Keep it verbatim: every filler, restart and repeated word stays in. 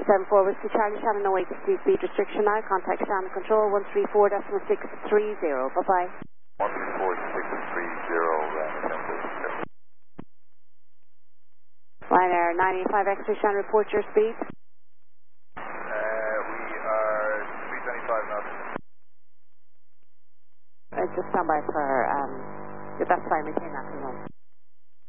seven four Whiskey Charlie, Shannon away to speed restriction now. Contact Shannon Control one three four decimal six three zero. Bye-bye. one three four six three zero, uh, Ryanair nine eight five X-ray, Shannon, report your speed. Uh, we are three twenty-five knots. Uh, just stand by for, um, that's fine, maintain that for the moment.